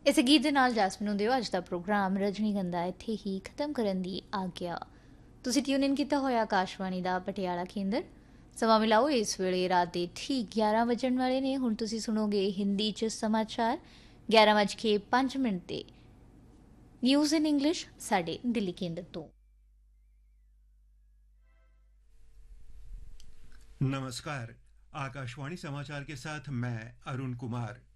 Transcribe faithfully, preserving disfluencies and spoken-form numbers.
इस गीत ਦੇ ਨਾਲ ਜੈਸਮੀਨ ਨੂੰ ਦਿਓ ਅੱਜ ਦਾ ਪ੍ਰੋਗਰਾਮ ਰਜਨੀਗੰਧਾ ਇੱਥੇ ਹੀ ਖਤਮ ਕਰਨ ਦੀ ਆਗਿਆ। ਤੁਸੀਂ ਟਿਊਨ ਇਨ ਕੀਤਾ ਹੋਇਆ ਆਕਾਸ਼ਵਾਣੀ ਦਾ ਪਟਿਆਲਾ ਕੇਂਦਰ। ਸਮਾਂ ਮਿਲਾਓ ਇਸ ਵੇਲੇ ਰਾਤ ਦੇ ਠੀਕ ਗਿਆਰਾਂ ਵਜਣ ਵਾਲੇ ਨੇ। ਹੁਣ ਤੁਸੀਂ ਸੁਣੋਗੇ ਹਿੰਦੀ 'ਚ ਸਮਾਚਾਰ ਗਿਆਰਾਂ ਵੱਜ ਕੇ ਪੰਜ ਮਿੰਟ 'ਤੇ न्यूज़ इन इंग्लिश साढ़े दिल्ली केंद्र तो। नमस्कार, आकाशवाणी समाचार के साथ मैं अरुण कुमार।